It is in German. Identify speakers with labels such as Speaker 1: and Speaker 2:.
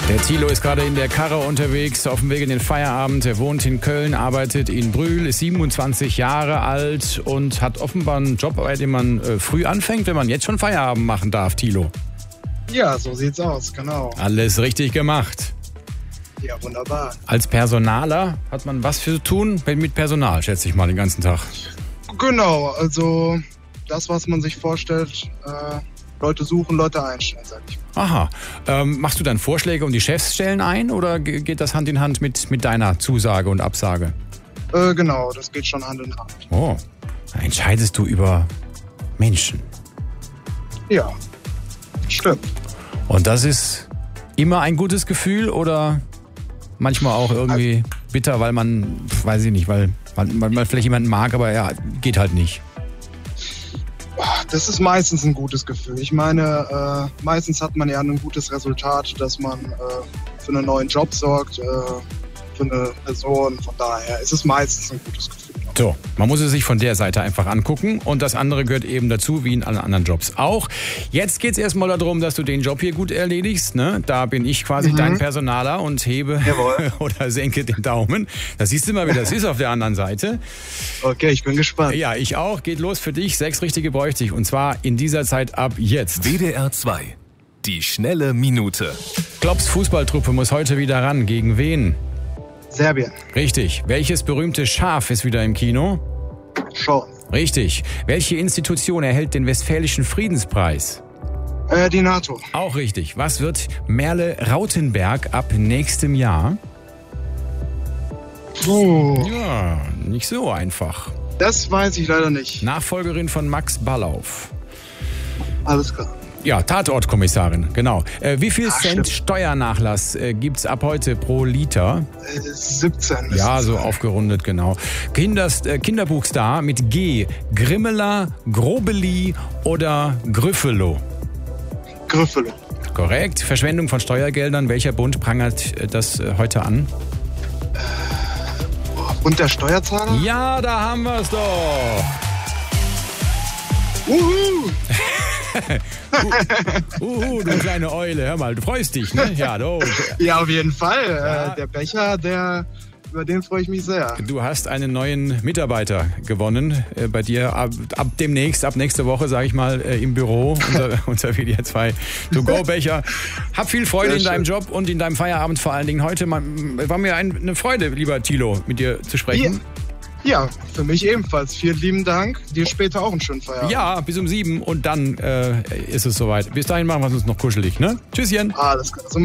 Speaker 1: Der Thilo ist gerade in der Karre unterwegs, auf dem Weg in den Feierabend. Er wohnt in Köln, arbeitet in Brühl, ist 27 Jahre alt und hat offenbar einen Job, bei dem man früh anfängt, wenn man jetzt schon Feierabend machen darf, Thilo.
Speaker 2: Ja, so sieht's aus, genau.
Speaker 1: Alles richtig gemacht.
Speaker 2: Ja, wunderbar.
Speaker 1: Als Personaler hat man was für zu tun mit Personal, schätze ich mal, den ganzen Tag.
Speaker 2: Genau, also das, was man sich vorstellt, Leute suchen, Leute einstellen, sag ich mal.
Speaker 1: Aha. Machst du dann Vorschläge und die Chefs stellen ein oder geht das Hand in Hand mit deiner Zusage und Absage?
Speaker 2: Genau, das geht schon Hand in Hand.
Speaker 1: Oh, da entscheidest du über Menschen.
Speaker 2: Ja, stimmt.
Speaker 1: Und das ist immer ein gutes Gefühl oder manchmal auch irgendwie bitter, weil man, weiß ich nicht, weil man vielleicht jemanden mag, aber ja, geht halt nicht.
Speaker 2: Das ist meistens ein gutes Gefühl. Ich meine, meistens hat man ja ein gutes Resultat, dass man für einen neuen Job sorgt, für eine Person. Von daher ist es meistens ein gutes Gefühl.
Speaker 1: So, man muss es sich von der Seite einfach angucken und das andere gehört eben dazu, wie in allen anderen Jobs auch. Jetzt geht es erstmal darum, dass du den Job hier gut erledigst. Ne? Da bin ich quasi dein Personaler und hebe oder senke den Daumen. Das siehst du mal, wie das ist auf der anderen Seite.
Speaker 2: Okay, ich bin gespannt.
Speaker 1: Ja, ich auch. Geht los für dich. 6 richtige bräuchte ich und zwar in dieser Zeit ab jetzt.
Speaker 3: WDR 2, die schnelle Minute.
Speaker 1: Klopps Fußballtruppe muss heute wieder ran. Gegen wen?
Speaker 2: Serbien.
Speaker 1: Richtig. Welches berühmte Schaf ist wieder im Kino?
Speaker 2: Schon.
Speaker 1: Richtig. Welche Institution erhält den Westfälischen Friedenspreis?
Speaker 2: Die NATO.
Speaker 1: Auch richtig. Was wird Merle Rautenberg ab nächstem Jahr? Ja, nicht so einfach.
Speaker 2: Das weiß ich leider nicht.
Speaker 1: Nachfolgerin von Max Ballauf.
Speaker 2: Alles klar.
Speaker 1: Ja, Tatortkommissarin, genau. Wie viel Cent
Speaker 2: stimmt.
Speaker 1: Steuernachlass gibt's ab heute pro Liter?
Speaker 2: 17.
Speaker 1: Ja, so aufgerundet, genau. Kinderbuchstar mit G. Grimmeler, Grobeli oder Grüffelo?
Speaker 2: Grüffelo.
Speaker 1: Korrekt. Verschwendung von Steuergeldern. Welcher Bund prangert das heute an?
Speaker 2: Und der Steuerzahler?
Speaker 1: Ja, da haben wir's doch.
Speaker 2: Uhu.
Speaker 1: Du kleine Eule, hör mal, du freust dich, ne? Ja, du.
Speaker 2: Ja, auf jeden Fall.
Speaker 1: Ja.
Speaker 2: Der Becher, über den freue ich mich sehr.
Speaker 1: Du hast einen neuen Mitarbeiter gewonnen bei dir ab nächste Woche, sage ich mal, im Büro, unser WDR 2 To-Go-Becher. Hab viel Freude in deinem Job und in deinem Feierabend vor allen Dingen heute. War mir eine Freude, lieber Thilo, mit dir zu sprechen.
Speaker 2: Ja, für mich ebenfalls. Vielen lieben Dank. Dir später auch einen schönen Feierabend.
Speaker 1: Ja, bis um 7 und dann ist es soweit. Bis dahin machen wir es uns noch kuschelig, ne? Tschüsschen.
Speaker 2: Alles klar. So